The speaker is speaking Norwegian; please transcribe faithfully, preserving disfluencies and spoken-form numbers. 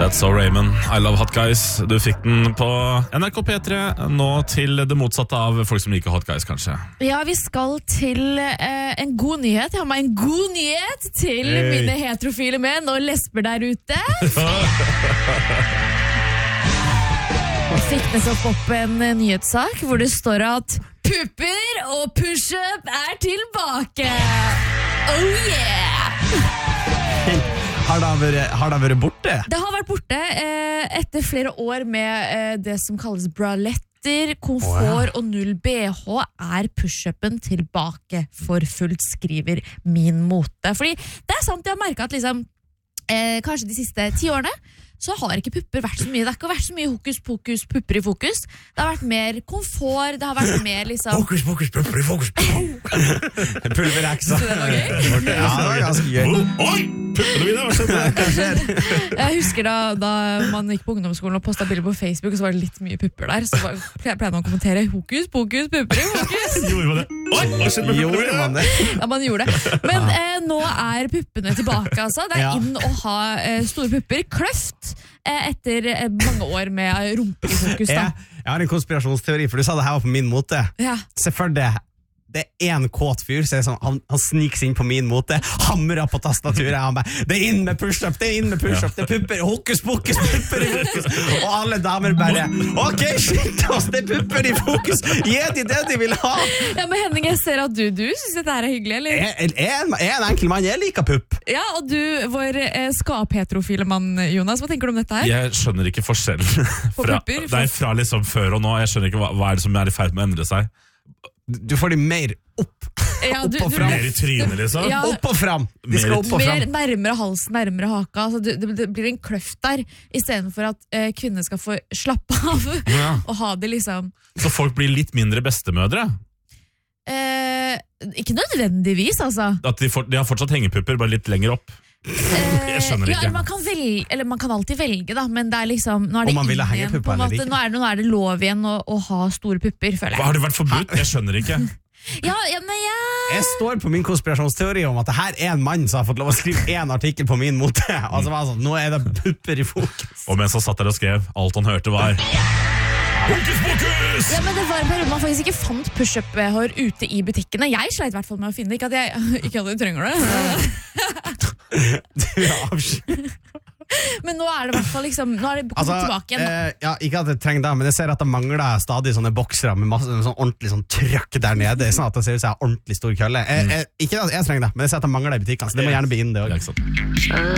That's so Raymond, I love hot guys. Du fikk den på N R K P tre, nå til det motsatte av folk som liker hot guys, kanskje. Ja, vi skal til eh, en god nyhet. Jeg har med en god nyhet til hey. mine heterofile menn og lesber der ute. Jeg fikk nettopp opp en nyhetssak hvor det står at pupper og push-up er tilbake. Oh yeah! Har det vært, har det vært borte? Det har vært borte eh, etter flere år med eh, det som kalles braletter, komfort oh, ja. og null B H er push-upen tilbake for fullt, skriver Min Mote. Fordi det er sant, jeg har merket at liksom, eh, kanskje de siste ti årene så har ikke pupper vært så mye. Det har ikke vært så mye hokus pokus, pupper i fokus. Det har vært mer komfort, det har vært mer liksom... Hokus pokus, pupper i fokus. Pulvereksa. Så det var gøy? Ja, det var ganske gøy. Oi, puppene mine, hva skjedde? Jeg husker da, da man gikk på ungdomsskolen og postet bilder på Facebook, og så var det litt mye pupper der. Så var, pleide man å kommentere hokus pokus, pupper i fokus. Gjorde man det? Oi, hva skjedde med puppene Gjorde man det? Ja, man gjorde det. Men eh, nå er puppene tilbake, altså. Det er ja. inn å ha eh, store pupper. Kløft. Etter mange år med rumpe i fokus da. Jeg, jeg har en konspirasjonsteori, for du sa det her var på Min Mote. Ja. Se for det, det er en kåt fyr, så er det sånn, han, han sniker seg inn på Min Mote, hamrer på tastaturet, han bare, det er inn med push-up, det er inn med push-up, det er pupper, hokus pokus, pupper i fokus, og alle damer bare, ok, shit oss, det er pupper i fokus, gi de det de vil ha. Ja, men Henning, jeg ser at du, du synes dette er hyggelig, eller? Jeg, jeg, jeg er en enkel mann, jeg liker pupp. Ja, og du, vår eh, skapheterofile mann, Jonas, hva tenker du om dette her? Jeg skjønner ikke forskjellen fra, pupper, nei, fra liksom før og nå, jeg skjønner ikke hva, hva er det som er i ferd med å endre seg. Du får de mer opp, ja, opp du, og fram. Mer i trynet, liksom. Ja, opp og fram. De skal opp og fram. Mer nærmere halsen, nærmere haka. Altså, det, det blir en kløft der, i stedet for at eh, kvinner skal få slappe av ja. og ha det liksom... Så folk blir litt mindre bestemødre? Eh, ikke nødvendigvis, altså. At de, for, de har fortsatt hengepupper, bare litt lenger opp? Jeg skjønner ikke. Ja, man kan velge, eller man kan alltid velge da, men det er liksom nå er det om man vil ha igjen, hengepupper eller ikke. Nå er, det, nå er det lov igjen å, å ha store pupper, føler jeg. Hva har det vært forbudt? Jeg skjønner ikke. Ja, ja, men ja. Jeg står på min konspirasjonsteori om at det her er en mann som har fått lov å skrive en artikkel på Min Mote. Altså, altså, nå er det pupper i fokus. Og mens han satt der og skrev, alt han hørte var hokus pokus! Ja, men det var en periode man faktisk ikke fant push-up-hår ute i butikkene. Jeg sleit i hvert fall med å finne det. Ikke at jeg ikke hadde trenger det. Du er avskyld. Men nå er det i hvert fall liksom, nå er det kommet altså, tilbake igjen. Eh, ja, ikke at jeg trenger det, men jeg ser at det mangler stadig sånne boksere med masse sånn ordentlig sånn trøkk der nede, sånn at det ser ut som jeg har ordentlig stor kølle. Jeg, jeg, ikke at jeg trenger det, men jeg ser at det mangler det i butikkene, så det må gjerne bli inn det også.